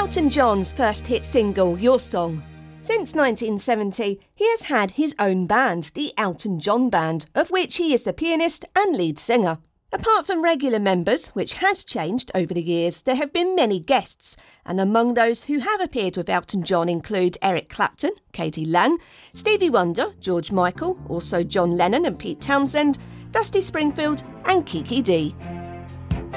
Elton John's first hit single, Your Song. Since 1970, he has had his own band, the Elton John Band, of which he is the pianist and lead singer. Apart from regular members, which has changed over the years, there have been many guests, and among those who have appeared with Elton John include Eric Clapton, Katie Lang, Stevie Wonder, George Michael, also John Lennon and Pete Townsend, Dusty Springfield and Kiki Dee.